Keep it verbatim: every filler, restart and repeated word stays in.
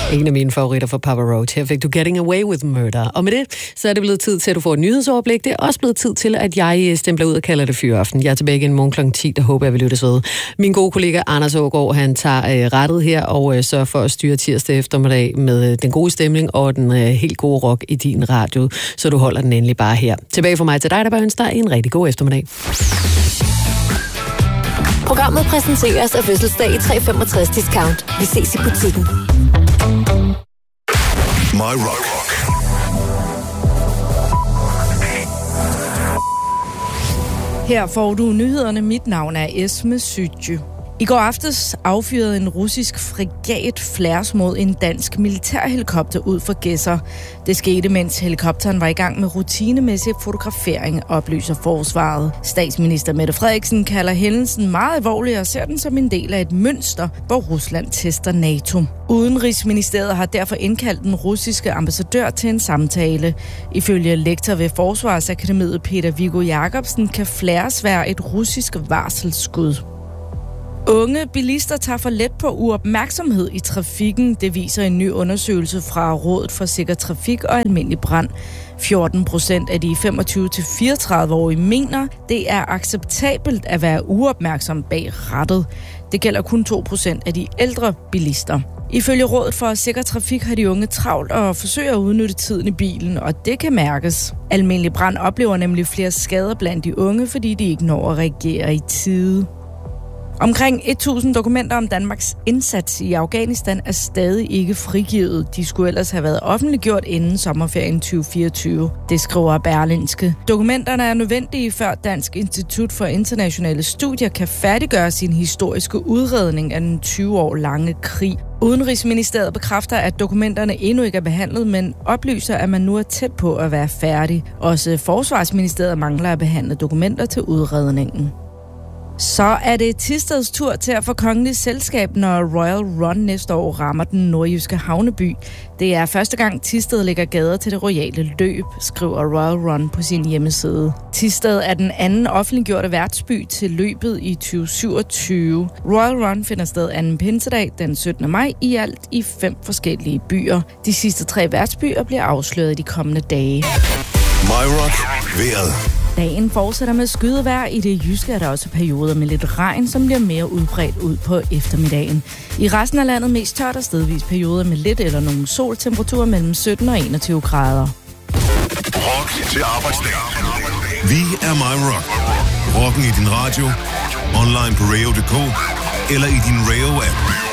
En af mine favoritter fra Papa Roach. Her fik du Getting Away with Murder. Og med det, så er det blevet tid til, at du får et nyhedsoverblik. Det er også blevet tid til, at jeg stempler ud og kalder det Fyraften. Jeg er tilbage igen morgen klokken ti, der håber jeg, vil lyttes ved. Min gode kollega Anders Aagaard, han tager øh, rettet her og øh, sørger for at styre tirsdag eftermiddag med øh, den gode stemning og den øh, helt gode rock i din radio, så du holder den endelig bare her. Tilbage fra mig til dig, der bare ønsker dig en rigtig god eftermiddag. Programmet præsenteres af Fødselsdag i tre femogtres discount. Vi ses i butikken. My Rock. Her får du nyhederne. Mit navn er Esme Sytje. I går aftes affyrede en russisk fregat flares mod en dansk militærhelikopter ud for Gedser. Det skete, mens helikopteren var i gang med rutinemæssig fotografering, oplyser forsvaret. Statsminister Mette Frederiksen kalder hændelsen meget alvorlig og ser den som en del af et mønster, hvor Rusland tester NATO. Udenrigsministeriet har derfor indkaldt den russiske ambassadør til en samtale. Ifølge lektor ved Forsvarsakademiet Peter Viggo Jacobsen kan flares være et russisk varselsskud. Unge bilister tager for let på uopmærksomhed i trafikken. Det viser en ny undersøgelse fra Rådet for Sikker Trafik og Almindelig Brand. fjorten procent af de femogtyve til fireogtredive-årige mener, det er acceptabelt at være uopmærksom bag rattet. Det gælder kun to procent af de ældre bilister. Ifølge Rådet for Sikker Trafik har de unge travlt og forsøger at udnytte tiden i bilen, og det kan mærkes. Almindelig Brand oplever nemlig flere skader blandt de unge, fordi de ikke når at reagere i tide. Omkring tusind dokumenter om Danmarks indsats i Afghanistan er stadig ikke frigivet. De skulle ellers have været offentliggjort inden sommerferien tyve fireogtyve. Det skriver Berlingske. Dokumenterne er nødvendige, før Dansk Institut for Internationale Studier kan færdiggøre sin historiske udredning af den tyve år lange krig. Udenrigsministeriet bekræfter, at dokumenterne endnu ikke er behandlet, men oplyser, at man nu er tæt på at være færdig. Også Forsvarsministeriet mangler at behandle dokumenter til udredningen. Så er det Thisteds tur til at få kongeligt selskab, når Royal Run næste år rammer den nordjyske havneby. Det er første gang Thisted lægger gader til det royale løb, skriver Royal Run på sin hjemmeside. Thisted er den anden offentliggjorte værtsby til løbet i tyve syvogtyve. Royal Run finder sted anden pinsedag den syttende maj i alt i fem forskellige byer. De sidste tre værtsbyer bliver afsløret i de kommende dage. My Rock. Vejret. Dagen fortsætter med skydevejr. I det jyske er der også perioder med lidt regn, som bliver mere udbredt ud på eftermiddagen. I resten af landet mest tørt og stedvis perioder med lidt eller nogle soltemperaturer mellem sytten og enogtyve grader. Rock til arbejdsdag. Vi er My Rock. Rocken i din radio, online på radio punktum d k eller i din Radio-app.